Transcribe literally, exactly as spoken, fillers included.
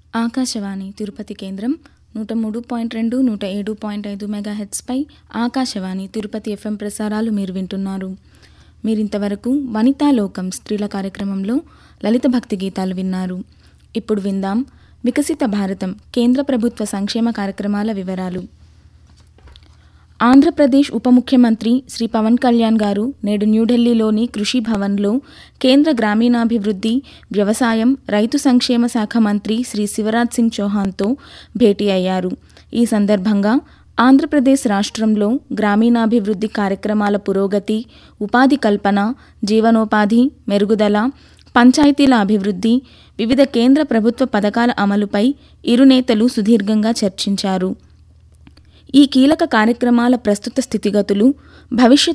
ఆకాశవాణి తిరుపతి కేంద్రం నూట మూడు పాయింట్ రెండు నూట ఏడు పాయింట్ ఐదు మెగాహెట్స్పై ఆకాశవాణి తిరుపతి ఎఫ్ఎం ప్రసారాలు మీరు వింటున్నారు. మీరింతవరకు వనితాలోకం స్త్రీల కార్యక్రమంలో లలిత భక్తి గీతాలు విన్నారు. ఇప్పుడు విందాం వికసిత భారతం కేంద్ర ప్రభుత్వ సంక్షేమ కార్యక్రమాల వివరాలు. ఆంధ్రప్రదేశ్ ఉప ముఖ్యమంత్రి శ్రీ పవన్ కళ్యాణ్ గారు నేడు న్యూఢిల్లీలోని కృషి భవన్లో కేంద్ర గ్రామీణాభివృద్ధి, వ్యవసాయం, రైతు సంక్షేమ శాఖ మంత్రి శ్రీ శివరాజ్ సింగ్ చౌహాన్తో భేటీ అయ్యారు. ఈ సందర్భంగా ఆంధ్రప్రదేశ్ రాష్ట్రంలో గ్రామీణాభివృద్ధి కార్యక్రమాల పురోగతి, ఉపాధి కల్పన, జీవనోపాధి మెరుగుదల, పంచాయతీల అభివృద్ధి, వివిధ కేంద్ర ప్రభుత్వ పథకాల అమలుపై ఇరు నేతలు సుదీర్ఘంగా చర్చించారు. ఈ కీలక కార్యక్రమాల ప్రస్తుత స్థితిగతులు, భవిష్యత్